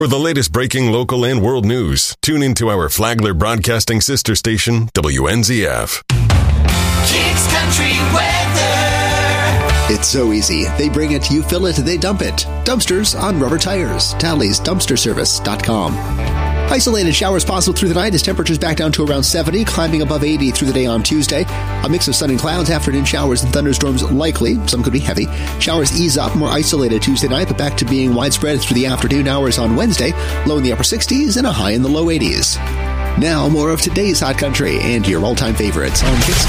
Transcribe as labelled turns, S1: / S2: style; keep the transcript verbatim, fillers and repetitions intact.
S1: For the latest breaking local and world news, tune into our Flagler Broadcasting sister station, W N Z F.
S2: Kicks Country Weather.
S3: It's so easy. They bring it, you fill it, they dump it. Dumpsters on rubber tires. Talley's Dumpster Service dot com. Isolated showers possible through the night as temperatures back down to around seventy, climbing above eighty through the day on Tuesday. A mix of sun and clouds, afternoon showers and thunderstorms likely. Some could be heavy. Showers ease up, more isolated Tuesday night, but back to being widespread through the afternoon hours on Wednesday. Low in the upper sixties and a high in the low eighties. Now, more of today's Hot Country and your all-time favorites on Kicks